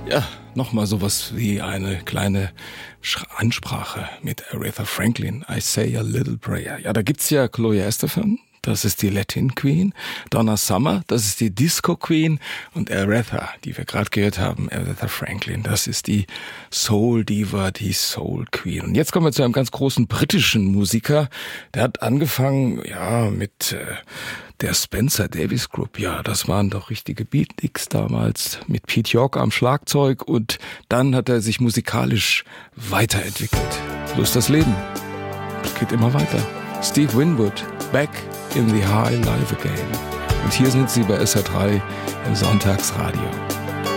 Ja, nochmal sowas wie eine kleine Ansprache mit Aretha Franklin. I say a little prayer. Ja, da gibt's ja Gloria Estefan. Das ist die Latin Queen. Donna Summer, das ist die Disco Queen. Und Aretha, die wir gerade gehört haben, Aretha Franklin, das ist die Soul Diva, die Soul Queen. Und jetzt kommen wir zu einem ganz großen britischen Musiker. Der hat angefangen, ja, mit der Spencer Davis Group. Ja, das waren doch richtige Beatniks damals mit Pete York am Schlagzeug. Und dann hat er sich musikalisch weiterentwickelt. So ist das Leben. Es geht immer weiter. Steve Winwood, Back in the High Life Again. Und hier sind sie bei SR3 im Sonntagsradio.